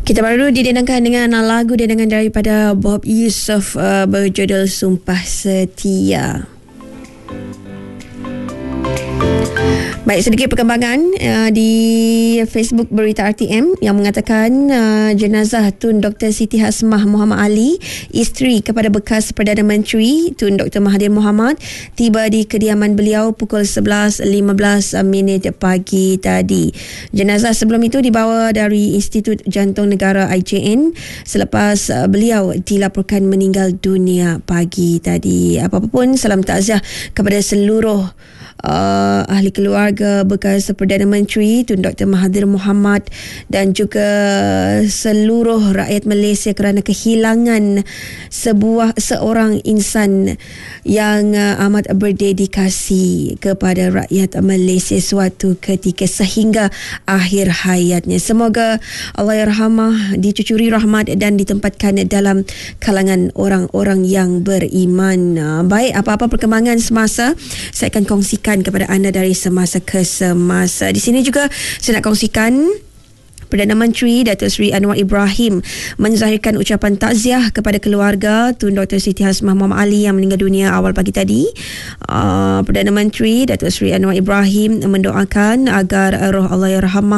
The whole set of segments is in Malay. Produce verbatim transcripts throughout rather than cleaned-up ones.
Kita baru didendangkan dengan lagu dendangan daripada Bob Yusof uh, berjudul Sumpah Setia. Baik, sedikit perkembangan uh, di Facebook Berita R T M yang mengatakan uh, jenazah Tun Doktor Siti Hasmah Muhammad Ali, isteri kepada bekas Perdana Menteri Tun Doktor Mahathir Mohamad, tiba di kediaman beliau pukul sebelas lima belas minit pagi tadi. Jenazah sebelum itu dibawa dari Institut Jantung Negara I J N selepas uh, beliau dilaporkan meninggal dunia pagi tadi. Apapun, salam takziah kepada seluruh Uh, ahli keluarga bekas Perdana Menteri Tun Doktor Mahathir Mohamad dan juga seluruh rakyat Malaysia kerana kehilangan sebuah seorang insan yang uh, amat berdedikasi kepada rakyat Malaysia suatu ketika sehingga akhir hayatnya. Semoga Allahyarhamah dicucuri rahmat dan ditempatkan dalam kalangan orang-orang yang beriman. Uh, baik, apa-apa perkembangan semasa saya akan kongsikan kepada anda dari semasa ke semasa. Di sini juga saya nak kongsikan Perdana Menteri Datuk Seri Anwar Ibrahim menzahirkan ucapan takziah kepada keluarga Tun Doktor Siti Hasmah Muhammad Ali yang meninggal dunia awal pagi tadi. Uh, Perdana Menteri Datuk Seri Anwar Ibrahim mendoakan agar roh Allahyarhamah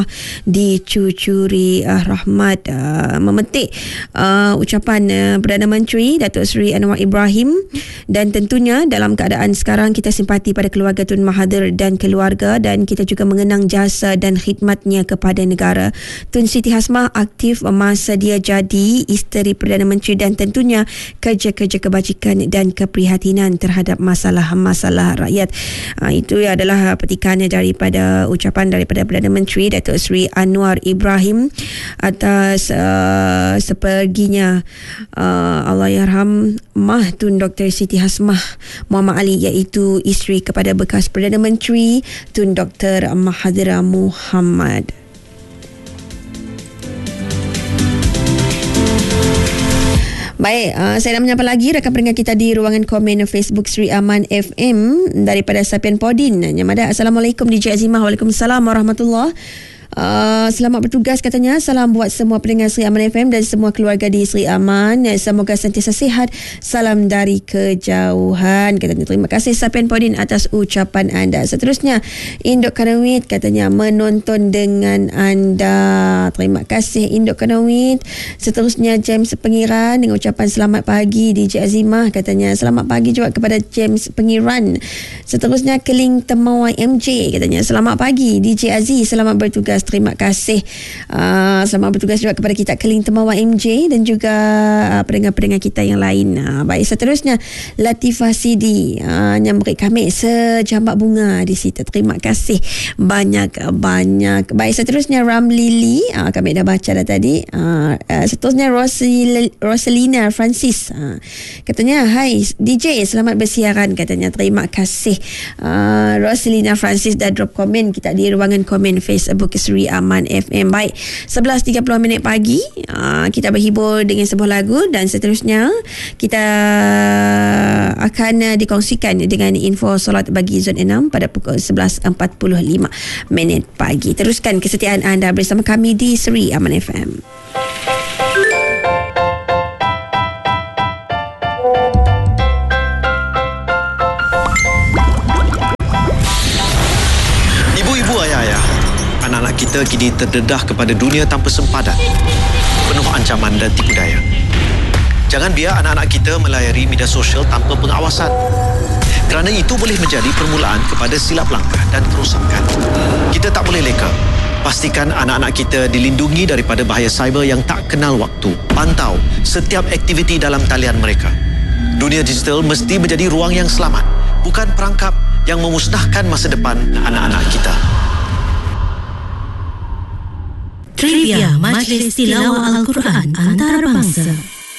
dicucuri uh, rahmat. Uh, memetik uh, ucapan uh, Perdana Menteri Datuk Seri Anwar Ibrahim, dan tentunya dalam keadaan sekarang kita simpati pada keluarga Tun Mahathir dan keluarga, dan kita juga mengenang jasa dan khidmatnya kepada negara. Tun Siti Hasmah aktif masa dia jadi isteri Perdana Menteri dan tentunya kerja-kerja kebajikan dan keprihatinan terhadap masalah-masalah rakyat. Uh, itu adalah petikannya daripada ucapan daripada Perdana Menteri Datuk Seri Anwar Ibrahim atas uh, seperginya uh, Allahyarhamah Tun Doktor Siti Hasmah Muhammad Ali, iaitu isteri kepada bekas Perdana Menteri Tun Doktor Mahathir Mohamad. Baik, uh, saya nak menyapa lagi rakan pendengar kita di ruangan komen Facebook Sri Aman F M daripada Sapian Podin. Nyamada, Assalamualaikum D J Azimah. Waalaikumsalam warahmatullahi. Uh, selamat bertugas katanya. Salam buat semua pendengar Sri Aman F M dan semua keluarga di Sri Aman. Semoga sentiasa sihat. Salam dari kejauhan katanya. Terima kasih Sapian Podin atas ucapan anda. Seterusnya Indok Kanawit katanya menonton dengan anda. Terima kasih Indok Kanawit. Seterusnya James Pengiran dengan ucapan selamat pagi D J Azimah katanya. Selamat pagi juga kepada James Pengiran. Seterusnya Keling Temawai M J katanya. Selamat pagi D J Aziz. Selamat bertugas. Terima kasih. Uh, selamat bertugas juga kepada kita Keling Temawai M J dan juga uh, pendengar-pendengar kita yang lain. Uh, baik, seterusnya Latifah Sidi uh, yang beri kami sejambak bunga di situ. Terima kasih banyak-banyak. Baik, seterusnya Ramli Lee. Uh, kami dah baca dah tadi. Uh, uh, seterusnya Rosil- Roselina Francis. Uh, katanya, hai D J, selamat bersiaran katanya. Terima kasih. Uh, Roselina Francis dah drop komen kita di ruangan komen Facebook Sri Aman F M. Baik, sebelas tiga puluh minit pagi, uh, kita berhibur dengan sebuah lagu dan seterusnya kita akan uh, dikongsikan dengan info solat bagi zon enam pada pukul sebelas empat puluh lima minit pagi. Teruskan kesetiaan anda bersama kami di Sri Aman F M. Anak-anak kita kini terdedah kepada dunia tanpa sempadan, penuh ancaman dan tipu daya. Jangan biar anak-anak kita melayari media sosial tanpa pengawasan, kerana itu boleh menjadi permulaan kepada silap langkah dan kerosakan. Kita tak boleh leka. Pastikan anak-anak kita dilindungi daripada bahaya cyber yang tak kenal waktu. Pantau setiap aktiviti dalam talian mereka. Dunia digital mesti menjadi ruang yang selamat, bukan perangkap yang memusnahkan masa depan anak-anak kita. Trivia Majlis Tilawah Al-Quran Antarabangsa.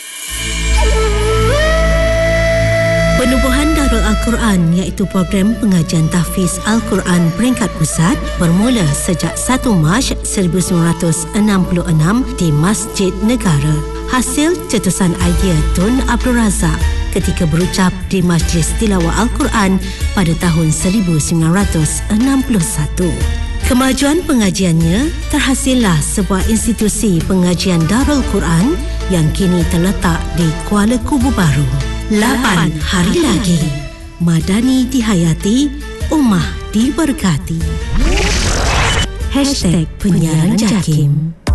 Penubuhan Darul Al-Quran iaitu program pengajian tahfiz Al-Quran peringkat pusat bermula sejak satu Mac seribu sembilan ratus enam puluh enam di Masjid Negara. Hasil cetusan idea Tun Abdul Razak ketika berucap di Majlis Tilawah Al-Quran pada tahun seribu sembilan ratus enam puluh satu. Kemajuan pengajiannya terhasillah sebuah institusi pengajian Darul Quran yang kini terletak di Kuala Kubu Baru. lapan hari lagi. Madani dihayati, ummah diberkati. Hashtag Penyiaran Jakim.